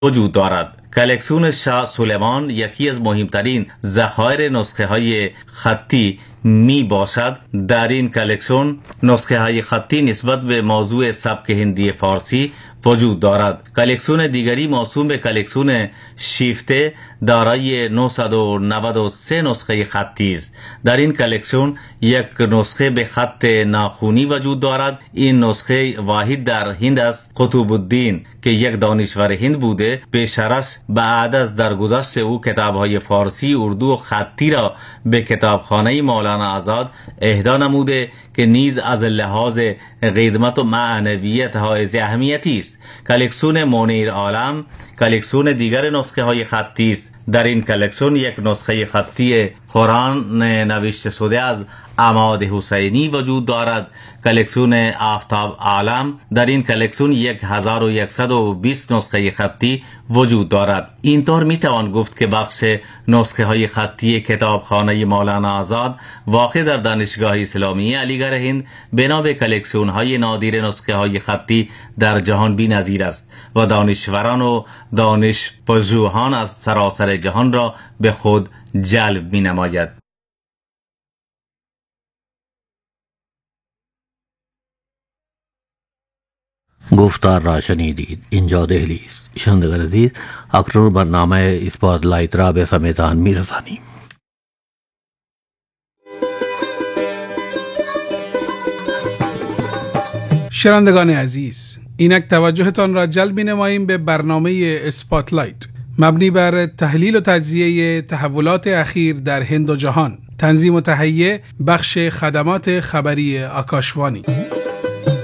وجود دارد. کلکسیون شاه سلیمان یکی از مهمترین ذخایر نسخه های خطی می باشد. در این کلکسیون نسخه های خطی نسبت به موضوع سبک هندی فارسی وجود دارد. کلکسیون دیگری موسوم به کلکسیون شیفته دارای 993 نسخه خطی است. در این کلکسیون یک نسخه به خط ناخونی وجود دارد. این نسخه واحد در هند است. قطب الدین که یک دانشور هند بوده، پیشرش بعد از درگذشت او کتاب‌های فارسی، اردو و خطی را به کتابخانه مولانا آزاد اهدا نموده که نیز از لحاظ قدمت و معنویت حائز اهمیتی است. کلکسیون منیر عالم کلکسیون دیگر نسخه های خطی است. در این کلکسیون یک نسخه خطی قرآن نوشته شده از عماد حسینی وجود دارد. کلکسیون آفتاب عالم، در این کلکسیون 1120 نسخه خطی وجود دارد. اینطور میتوان گفت که بخش نسخه های خطی کتابخانه مولانا آزاد واقع در دانشگاه اسلامی علیگڑھ هند بنا به کلکسیون های نادر نسخه های خطی در جهان بی‌نظیر است و دانشوران و دانش پژوهان از سراسر جهان را به خود جلب می نماید. گفتار را شنیدید. اینجا دهلی است. شنوندگان عزیز، اکنون برنامه اسپاتلایت را به سمعتان می‌رسانیم. شنوندگان عزیز، اینک توجهتان را جلب می‌نماییم به برنامه اسپاتلایت مبنی بر تحلیل و تجزیه تحولات اخیر در هند و جهان. تنظیم و تهیه بخش خدمات خبری آکاشوانی.